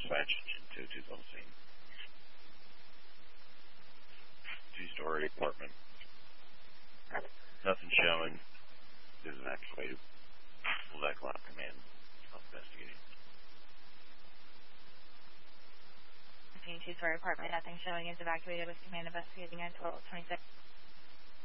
dispatched to the scene. Two-story apartment. Nothing showing. There's an activated Black Light Command investigating. Two-story apartment. Nothing showing is evacuated with command investigating at 1226.